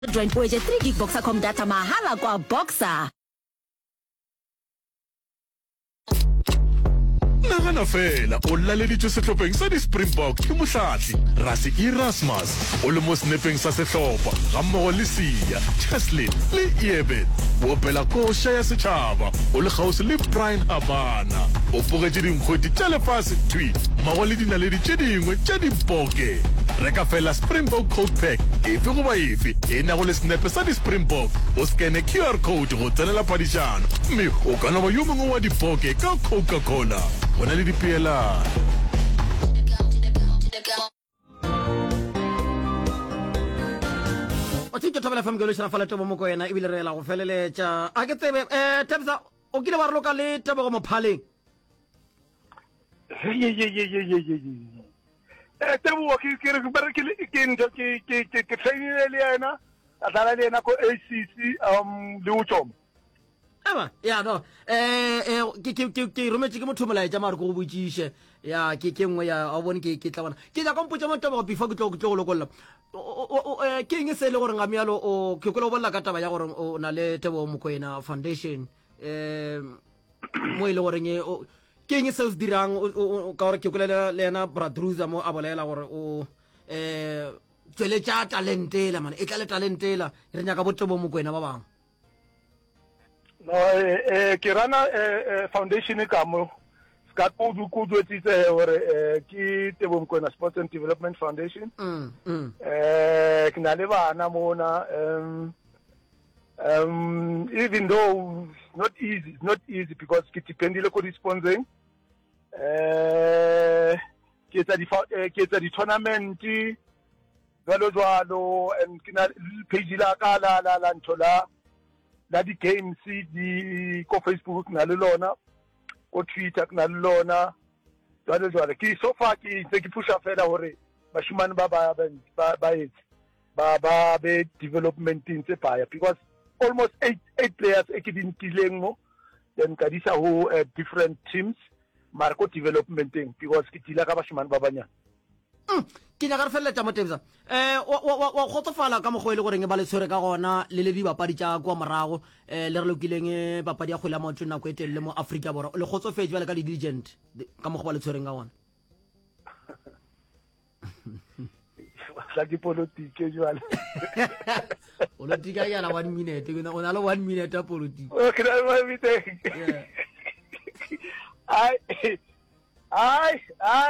Join Voyager 3 gig Boxer.com data mahala kwa Boxer. Nagana fela o laleditse sehlopheng sa di-Springbok ke mohlahli Rassie Erasmus o le mo snapeng sa sehlopha ga mmogo le Sia Cheslin le Eben o opela koša ya setšhaba o le kgauswi le Brian Habana o fogetše dinkgwedi tša lefase tweet mmogo le dinaledi tše dingwe tša dipoke reka fela Springbok code pack efe goba efe e nago le snepe sa di-Springbok o skene QR code go tsenela phadišano mme o ka noba yo mongwe wa dipoke ka Coca-Cola go na le dipeelano. o tšhitše thobela fm ke lo šana fala tebo moko yena ebile re ela go feleletša a ke tsebe Tebisa o kile wa re loka le Tebogo Mophaleng Tebogo ke trainile le yena a dlala le yena ko ACC le Uchoma ema ya no ke rometše ke motho molaetša mare ko go botšiše ya ke nngwe ya a bone ke tla bona ke ja kompotša mo Tebogo before ke tlo go lokolola ke eng se le gore nga mealo o ke kola o bolela ka taba ya gore o na le Tebogo Mokoena Foundation mo e le goreng ke eng se o se dirang ka gore ke kolela le yena Bradruza mo a bolela gore o tsweletša talentela man e tla le talentela re nyaka bo Tebogo Mokoena ba bangwe no ke rana foundation ka mo ska kudu etsitse gore ke Tebogo Mokoena Sports and Development Foundation ke na le bana mona even though it's not easy because ke dependile ko di-sponsoring ke etsa di-tournament jwalo and ke na page la ka la ntho la di-games ko Facebook na le lona ko Twitter na le lona jwalo ke so far ke pusha fela hore bashimane ba be development tse baya because almost eight players e ke dintileng mo then ka disa ho different teams marco developmenting because ke tila ka bashimane ba banyana ke nyaka re feleletša mo Tebisa wa kgotsofala ka mokgwa e le goreng ba le tshwere ka gona le le dibapadi tša kwa morago le re lokileng papadi ya kgwele ya maoto nako e telele mo Afrika Borwa le kgotsofetse jale ka di-diligent ka mokgwa ba le tshwereng ka gona sa ke politike jwale politika yana 1 minute o na le 1 minute ya politika okay na 1 minute ai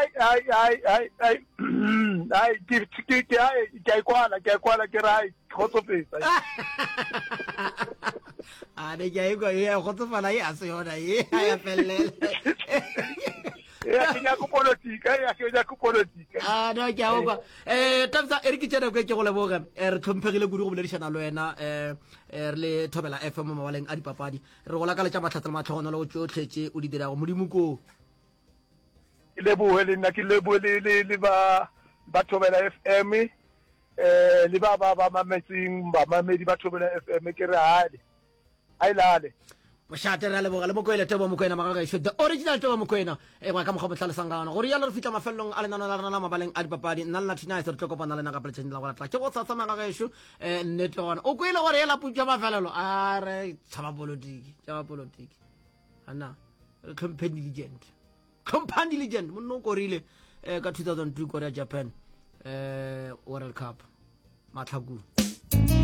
ke kwala ke rai khotsofetsa ne ke go ya khotsofala ya se yona ye ya felele ya ke nyaka politika no ke a go Tebisa e re ke tsena ke go leboga re tlhomphegile kudu go boledišana le wena re le Thobela FM mo mabaleng a dipapadi re go laka le tša matlhatsela matlhogono le go tšotlhetse o di dirago modimo ko ke lebohe le nna ke lebohe le ba Thobela FM le ba mametseng ba mamedi ba Thobela FM ke re ai lale mošate re a leboga le Mokoena Tebogo Mokoena magagaešo the original Tebogo Mokoena gwa ka mokgwa motlhalosang ka gona gore yalo re fitlha mafelelong a lenano la rena la mabaleng a dipapadi nna le natinase re tlo kopana le nna ka peletšeng la go latla ke go tsatsa magagaešo nnete gona o kwele gore ela putša mafelelo a re tšhaba polotiki ana re tlhompheng diligent monno o korile ka 2002 korea Japan World Cup matlhakong